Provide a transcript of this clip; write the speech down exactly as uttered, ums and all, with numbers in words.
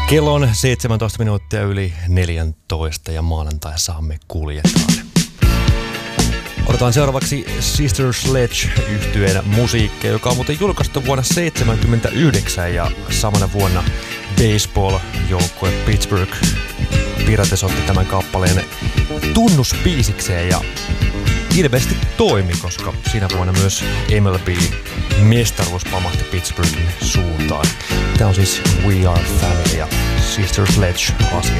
Kello on seitsemäntoista minuuttia yli neljätoista ja maanantaissahan me kuljetaan. Otetaan seuraavaksi Sister Sledge-yhtyeen musiikkia, joka on muuten julkaistu vuonna seitsemänkymmentäyhdeksän ja samana vuonna baseball-joukkue Pittsburgh Pirates otti tämän kappaleen tunnuspiisikseen ja ilmeisesti toimi, koska siinä vuonna myös M L B-mestaruus pamahti Pittsburghin suuntaan. Tämä on siis We Are Family ja Sister Sledge asia.